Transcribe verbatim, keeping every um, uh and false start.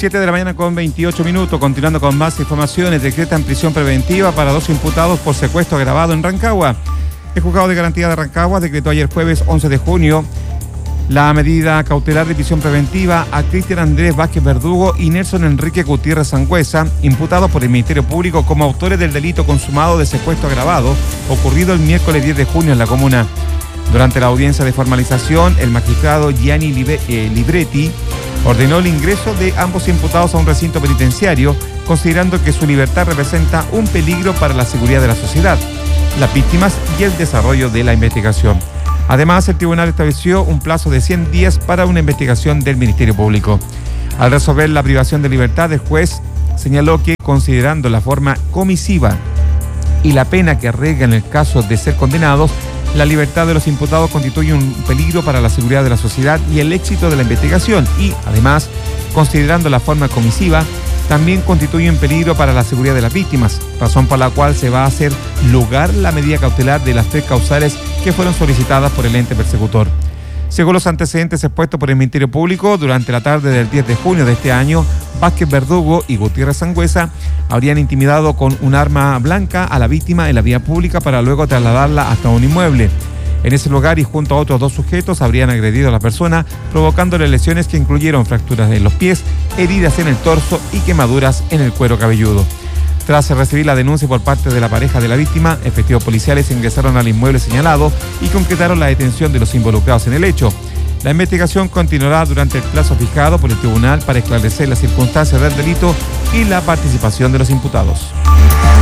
siete de la mañana con veintiocho minutos, continuando con más informaciones, decretan prisión preventiva para dos imputados por secuestro agravado en Rancagua. El juzgado de garantía de Rancagua decretó ayer jueves once de junio la medida cautelar de prisión preventiva a Cristian Andrés Vázquez Verdugo y Nelson Enrique Gutiérrez Sangüesa, imputados por el Ministerio Público como autores del delito consumado de secuestro agravado ocurrido el miércoles diez de junio en la comuna. Durante la audiencia de formalización, el magistrado Gianni Libe, eh, Libretti ordenó el ingreso de ambos imputados a un recinto penitenciario, considerando que su libertad representa un peligro para la seguridad de la sociedad, las víctimas y el desarrollo de la investigación. Además, el tribunal estableció un plazo de cien días para una investigación del Ministerio Público. Al resolver la privación de libertad, el juez señaló que, considerando la forma comisiva y la pena que arriesga en el caso de ser condenados, la libertad de los imputados constituye un peligro para la seguridad de la sociedad y el éxito de la investigación y, además, considerando la forma comisiva, también constituye un peligro para la seguridad de las víctimas, razón por la cual se va a hacer lugar la medida cautelar de las tres causales que fueron solicitadas por el ente persecutor. Según los antecedentes expuestos por el Ministerio Público, durante la tarde del diez de junio de este año, Vázquez Verdugo y Gutiérrez Sangüesa habrían intimidado con un arma blanca a la víctima en la vía pública para luego trasladarla hasta un inmueble. En ese lugar y junto a otros dos sujetos habrían agredido a la persona, provocándole lesiones que incluyeron fracturas en los pies, heridas en el torso y quemaduras en el cuero cabelludo. Tras recibir la denuncia por parte de la pareja de la víctima, efectivos policiales ingresaron al inmueble señalado y concretaron la detención de los involucrados en el hecho. La investigación continuará durante el plazo fijado por el tribunal para esclarecer las circunstancias del delito y la participación de los imputados.